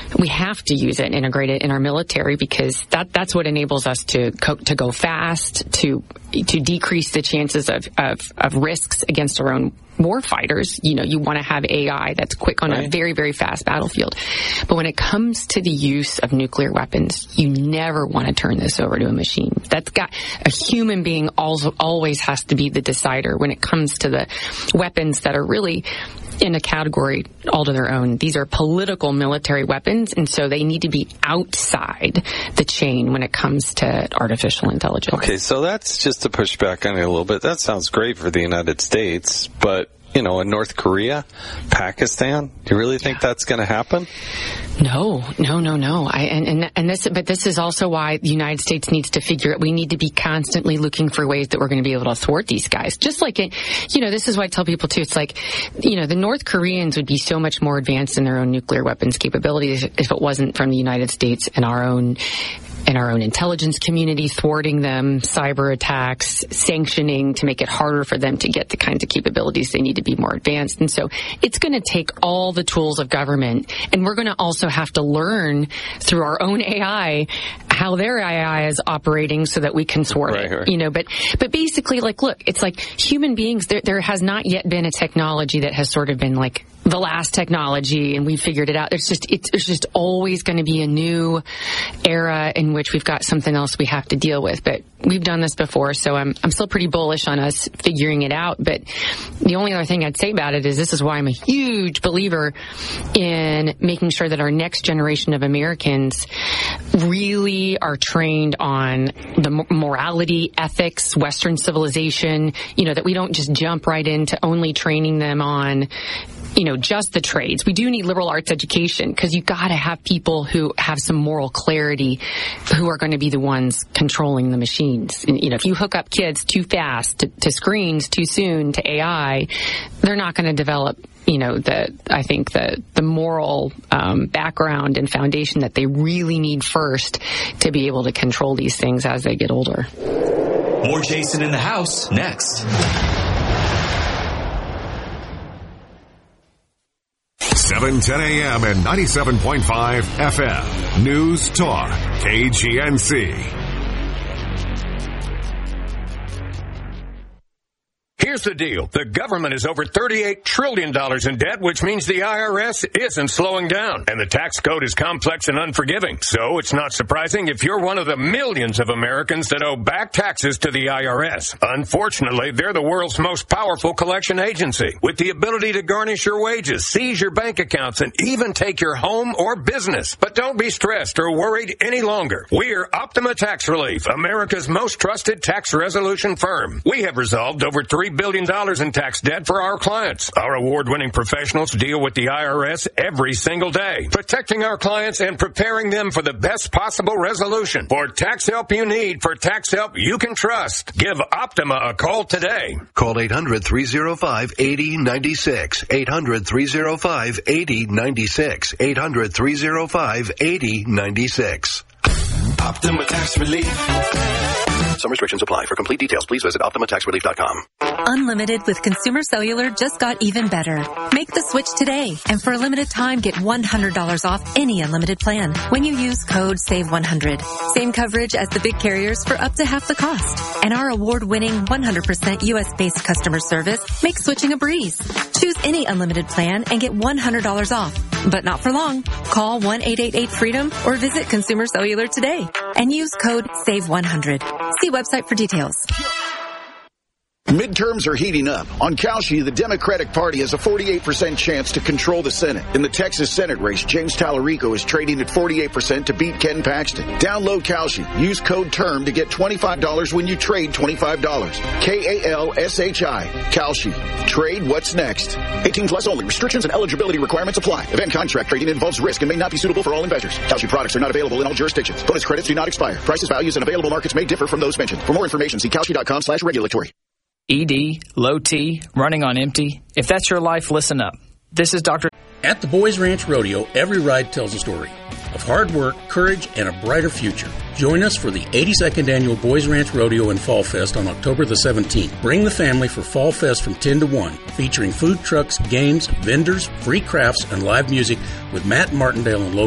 we have to use it and integrate it in our military, because that's what enables us to go fast, to decrease the chances of risks against our own war fighters. You want to have AI that's quick on a very, very fast battlefield. But when it comes to the use of nuclear weapons, you never want to turn this over to a machine. That's got a human being always has to be the decider when it comes to the weapons that are really in a category all to their own. These are political military weapons, and so they need to be outside the chain when it comes to artificial intelligence. Okay, so that's just to push back on it a little bit. That sounds great for the United States, but in North Korea, Pakistan, do you really think that's going to happen? No. This is also why the United States needs to figure it. We need to be constantly looking for ways that we're going to be able to thwart these guys. Just like this is what I tell people too. It's like, the North Koreans would be so much more advanced in their own nuclear weapons capabilities if it wasn't from the United States and our own intelligence community thwarting them, cyber attacks, sanctioning to make it harder for them to get the kinds of capabilities they need to be more advanced. And so it's going to take all the tools of government, and we're going to also have to learn through our own AI how their AI is operating so that we can thwart it. Right. But basically, look, it's like human beings, there has not yet been a technology that has sort of been like the last technology and we figured it out. It's just always going to be a new era in which we've got something else we have to deal with. But we've done this before, so I'm still pretty bullish on us figuring it out. But the only other thing I'd say about it is this is why I'm a huge believer in making sure that our next generation of Americans really are trained on the morality, ethics, Western civilization, that we don't just jump right into only training them on just the trades. We do need liberal arts education, because you got to have people who have some moral clarity who are going to be the ones controlling the machines. And, if you hook up kids too fast to screens too soon to AI, they're not going to develop the moral background and foundation that they really need first to be able to control these things as they get older. More Jason in the House next. 7:10 a.m. and 97.5 FM. News Talk, KGNC. Here's the deal. The government is over $38 trillion in debt, which means the IRS isn't slowing down. And the tax code is complex and unforgiving. So it's not surprising if you're one of the millions of Americans that owe back taxes to the IRS. Unfortunately, they're the world's most powerful collection agency, with the ability to garnish your wages, seize your bank accounts, and even take your home or business. But don't be stressed or worried any longer. We're Optima Tax Relief, America's most trusted tax resolution firm. We have resolved over $3 billion in tax debt for our clients. Our award-winning professionals deal with the IRS every single day, protecting our clients and preparing them for the best possible resolution. For tax help you need, for tax help you can trust, give Optima a call today. Call 800-305-8096. 800-305-8096. 800-305-8096. Optima Tax Relief. Some restrictions apply. For complete details, please visit OptimaTaxRelief.com. Unlimited with Consumer Cellular just got even better. Make the switch today, and for a limited time, get $100 off any unlimited plan when you use code SAVE100. Same coverage as the big carriers for up to half the cost. And our award-winning 100% U.S.-based customer service makes switching a breeze. Choose any unlimited plan and get $100 off. But not for long. Call 1-888-FREEDOM or visit Consumer Cellular today and use code SAVE100. See website for details. Midterms are heating up. On Kalshi, the Democratic Party has a 48% chance to control the Senate. In the Texas Senate race, James Tallarico is trading at 48% to beat Ken Paxton. Download Kalshi. Use code TERM to get $25 when you trade $25. Kalshi. Kalshi. Trade what's next. 18 plus only. Restrictions and eligibility requirements apply. Event contract trading involves risk and may not be suitable for all investors. Kalshi products are not available in all jurisdictions. Bonus credits do not expire. Prices, values, and available markets may differ from those mentioned. For more information, see Kalshi.com/regulatory. ED, low T, running on empty. If that's your life, listen up. This is Dr. At the Boys Ranch Rodeo, every ride tells a story of hard work, courage, and a brighter future. Join us for the 82nd Annual Boys Ranch Rodeo and Fall Fest on October the 17th. Bring the family for Fall Fest from 10 to 1, featuring food trucks, games, vendors, free crafts, and live music with Matt Martindale and local